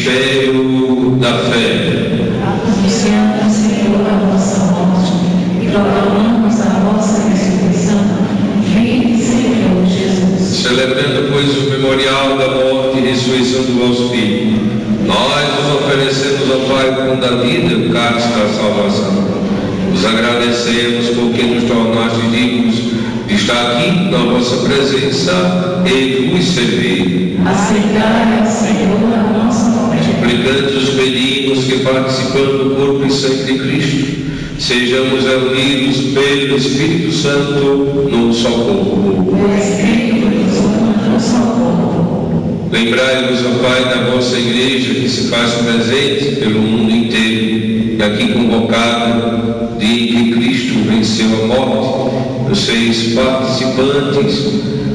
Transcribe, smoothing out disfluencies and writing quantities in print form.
Mistério da fé. Anunciamos, Senhor, a vossa morte e proclamamos a vossa ressurreição. Vem, Senhor Jesus. Celebrando, pois, o memorial da morte e ressurreição do vosso Filho, nós nos oferecemos ao Pai com da vida o cálice da salvação. Os agradecemos porque nos tornaste dignos de estar aqui na vossa presença e vos servir. Aceitai, Senhor, a nossa oferta. Suplicantes pedimos que, participando do corpo e sangue de Cristo, sejamos reunidos pelo Espírito Santo num só corpo. O Espírito nos une num só corpo. Lembrai-vos, ó Pai, da vossa Igreja que se faz presente pelo mundo inteiro e aqui convocado de que Cristo venceu a morte. Vocês participantes